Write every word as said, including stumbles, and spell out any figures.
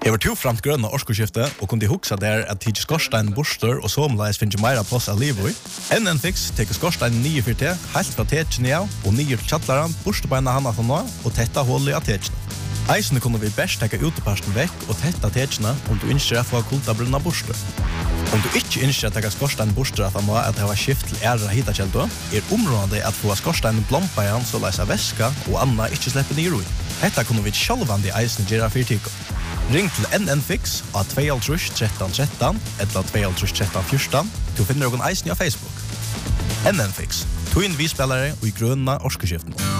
Jeg var to framt grønne årskoskifte og kunne huksa der at tidlig skorstein borster og somleis finner meira plass av livet i. N N Fix teker skorstein nye for te, helt fra tekene av og nye til kjattleren, borstebeina handa til nå og tetta hullet av tekene. Eisene kunne vi best teka uteparsten vekk og tetta tekene om du ønsker å få kultabrunna borster. Om du ikke ønsker å teka skorstein borster at han må at det var skift til ære hitakjeldo, er området at få skorstein blompa igjen så leisa væska og anna ikke slipper nye roi. Detta kunne vi sjálvandi eisene gjøre for tiko. Ring til N N Fix av to tre tre tre tre eller to tre tre tre fjorton. Du finner noen eisen i Facebook. N N Fix, to inn vi spillere og i grønna årskeskiften.